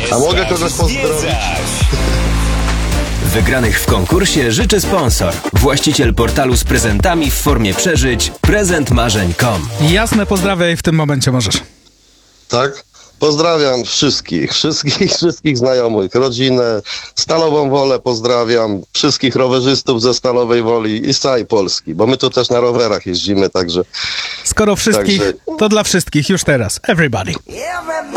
A mogę kogoś pozdrowić? Wygranych w konkursie życzy sponsor. Właściciel portalu z prezentami w formie przeżyć prezentmarzeń.com. Jasne, pozdrawiaj w tym momencie możesz. Tak? Pozdrawiam wszystkich znajomych, rodzinę, Stalową Wolę pozdrawiam, wszystkich rowerzystów ze Stalowej Woli i z całej Polski, bo my tu też na rowerach jeździmy, także... Skoro wszystkich, to dla wszystkich już teraz. Everybody.